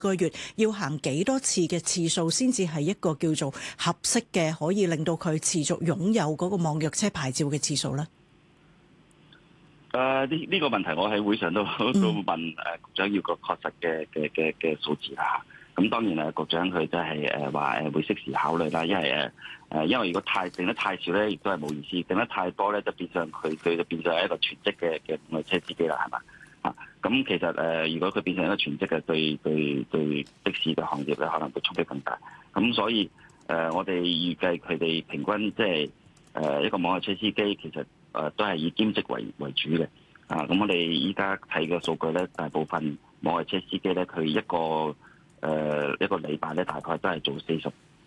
個月要行幾多次嘅次數先至係一個叫做合適嘅，可以令到佢持續擁有嗰個網約車牌照嘅次數咧？ 呢個問題我喺會上都問局長要個確實嘅數字啦。咁當然局長佢真係話會適時考慮啦，因為如果定得太少咧，亦都係冇意思；定得太多咧，就變相佢就變相係一個全職嘅網約車司機啦，係嘛？咁其實如果佢變成一個全職嘅，對的士嘅行業咧，可能會衝擊更大。咁所以我哋預計佢哋平均即係一個網約車司機，其實都係以兼職為主嘅。咁我哋依家睇嘅數據咧，大部分網約車司機咧，佢一個禮拜咧，大概都係做40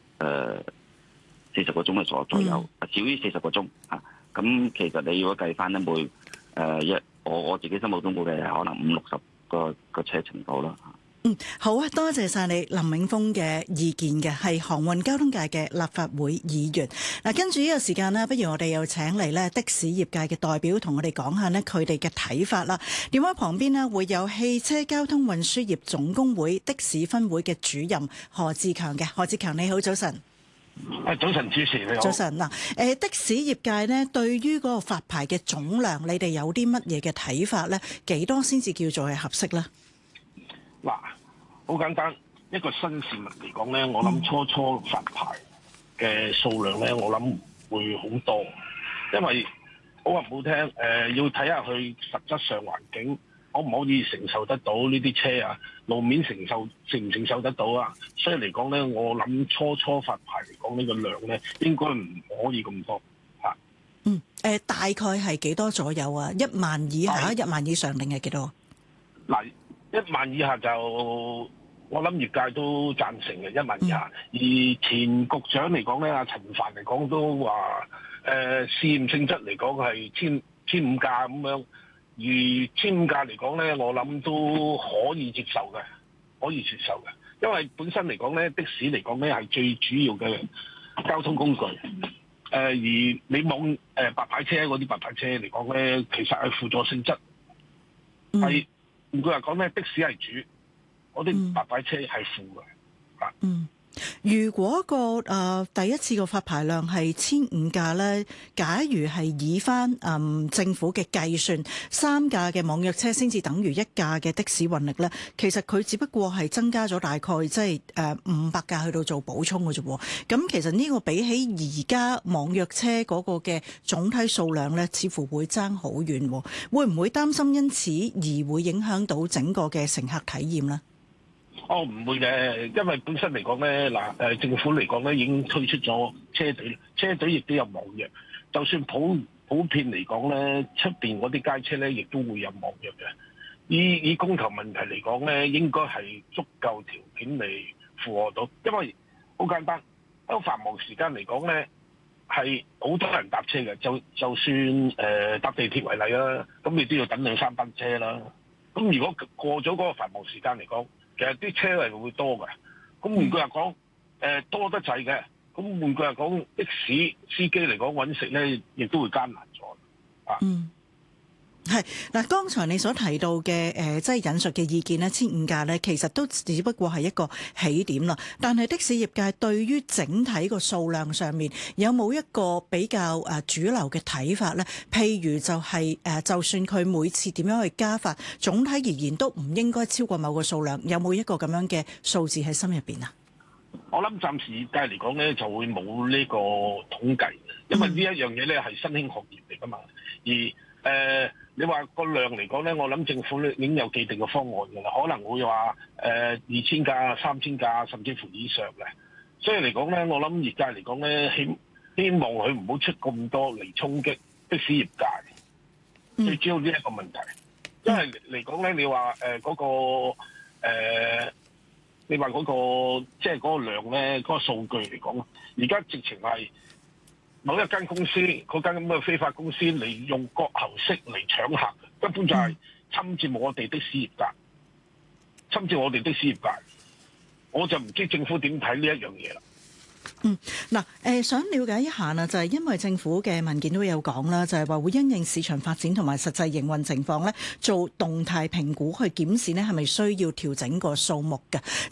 個鐘嘅左右，少於40個鐘。咁其實你如果計翻咧，我自己心目中估計係可能50-60個車程度啦。 好啊，多謝晒你林永豐嘅意見嘅，係航運交通界嘅立法會議員。嗱，跟住呢個時間呢，不如我哋又請嚟呢的士業界嘅代表同我哋講下呢佢哋嘅睇法啦。電話旁邊呢會有汽車交通運輸業總工會的士分會嘅主任何志強嘅。何志強你好，早晨。 早晨，主持你好。 早晨嗱，的士業界呢對於嗰個發牌嘅總量，你哋有啲乜嘢嘅睇法呢？幾多先至叫做係合適呢？ 嗱，好簡單，一個新事物嚟講咧，我諗初發牌嘅數量咧，我諗會好多，因為好話唔好聽，要睇下佢實質上環境可唔可以承受得到呢啲車啊，路面承唔承受得到啊，所以嚟講咧，我諗初發牌嚟講呢個量咧，應該唔可以咁多嚇。 大概係幾多左右啊？1萬以下、1萬以上定係幾多？ 嗱，1萬以下就我諗業界都贊成嘅，1萬以下。而前局長嚟講咧，阿陳帆嚟講都話，試驗性質嚟講係千五架咁樣。而15架嚟講咧，我諗都可以接受嘅，因為本身嚟講咧，的士嚟講咧係最主要嘅交通工具。而你白牌車嗰啲白牌車嚟講咧，其實係輔助性質，係換句話講咧，的士係主，嗰啲白牌車係輔嘅。 如果第一次個發牌量係15架咧，假如係以翻政府嘅計算，3架嘅網約車先至等於1架嘅的士運力咧，其實佢只不過係增加咗大概即係500架去到做補充嘅啫。咁其實呢個比起而家網約車嗰個嘅總體數量咧，似乎會爭好遠。會唔會擔心因此而會影響到整個嘅乘客體驗咧？ 唔會嘅，因為本身嚟講咧，政府嚟講咧已經推出咗車隊，車隊亦都有網約。就算普遍嚟講咧，出邊嗰啲街車咧，亦都會有網約嘅。以供求問題嚟講咧，應該係足夠條件嚟符合到。因為好簡單，喺繁忙時間嚟講咧，係好多人搭車嘅。就算搭地鐵為例啦，咁你都要等2-3班車啦。咁如果過咗嗰個繁忙時間嚟講，其實啲車係會多嘅，咁換句話講，多得滯嘅，咁換句話講，的士司機嚟講揾食咧，亦都會艱難咗。 係嗱，剛才你所提到嘅即係引述嘅意見咧，15架咧，其實都只不過係一個起點啦。但係的士業界對於整體個數量上面有冇一個比較主流嘅睇法咧？譬如就係就算佢每次點樣去加法，總體而言都唔應該超過某個數量。有冇一個咁樣嘅數字喺心入邊啊？ 我諗暫時業界嚟講咧，就會冇呢個統計，因為呢一樣嘢咧係新興行業嚟噶嘛。而你話個量嚟講咧，我諗政府咧已經有既定嘅方案㗎啦，可能會話2000架、3000架，甚至乎以上嘅。所以嚟講咧，我諗業界嚟講咧，希望佢唔好出咁多嚟衝擊的士業界。最主要呢一個問題，因為嚟講咧，你話你話嗰個即係嗰個量咧，嗰個數據嚟講，而家直情係某一間公司嗰間咁嘅非法公司嚟用割喉式嚟搶客，根本就係侵佔我哋的士業界，我就唔知政府點睇呢一樣嘢啦。 想了解一下呢，就係因為政府嘅文件都有講啦，就係話會因應市場發展同埋實際營運情況咧，做動態評估去檢視呢係咪需要調整個數目嘅。